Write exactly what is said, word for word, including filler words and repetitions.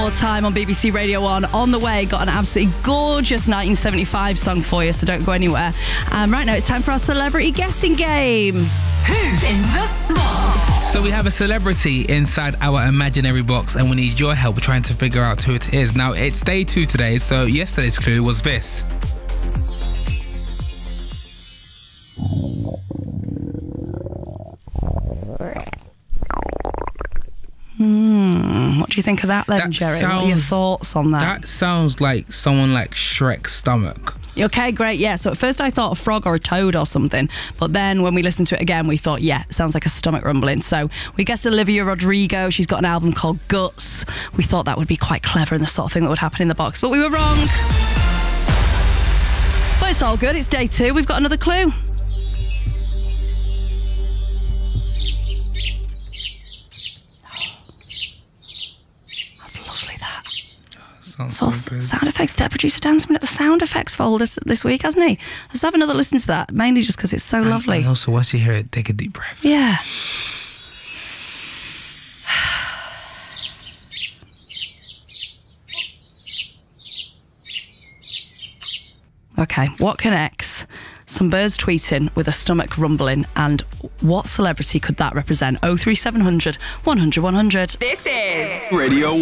More time on B B C Radio one. On the way, got an absolutely gorgeous nineteen seventy-five song for you, so don't go anywhere. Um, right now, it's time for our celebrity guessing game. Who's in the box? So we have a celebrity inside our imaginary box, and we need your help trying to figure out who it is. Now, it's day two today, so yesterday's clue was this. Hmm, what do you think of that then, That Jerry? sounds, what are your thoughts on that? That sounds like someone like Shrek's stomach. Okay, great, yeah. So at first I thought a frog or a toad or something, but then when we listened to it again, we thought, yeah, it sounds like a stomach rumbling. So we guessed Olivia Rodrigo. She's got an album called Guts. We thought that would be quite clever and the sort of thing that would happen in the box, but we were wrong. But it's all good. It's day two. We've got another clue. Sounds So, so good. sound effects. Producer Dan's been at the sound effects folder this week, hasn't he? Let's have another listen to that, mainly just because it's so And- lovely. And also, once you hear it, take a deep breath. Yeah. Okay, what connects some birds tweeting with a stomach rumbling, and what celebrity could that represent? oh three seven hundred, one hundred, one hundred. This is Radio